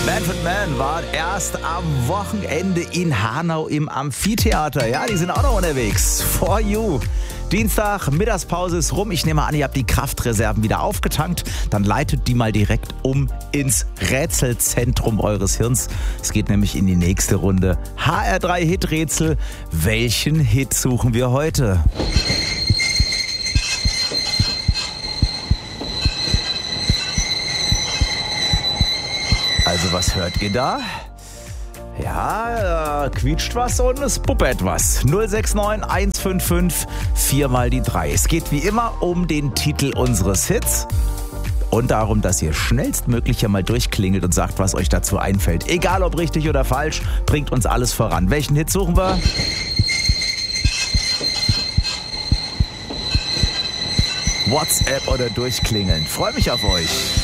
Manfred Mann war erst am Wochenende in Hanau im Amphitheater. Ja, die sind auch noch unterwegs. For You. Dienstag, Mittagspause ist rum. Ich nehme an, ihr habt die Kraftreserven wieder aufgetankt. Dann leitet die mal direkt ins Rätselzentrum eures Hirns. Es geht nämlich in die nächste Runde. HR3 Hiträtsel. Welchen Hit suchen wir heute? Also was hört ihr da? Ja, quietscht was und es puppert was. 069 155 4 mal die 3. Es geht wie immer um den Titel unseres Hits und darum, dass ihr schnellstmöglich hier mal durchklingelt und sagt, was euch dazu einfällt. Egal ob richtig oder falsch, bringt uns alles voran. Welchen Hit suchen wir? WhatsApp oder durchklingeln. Freue mich auf euch.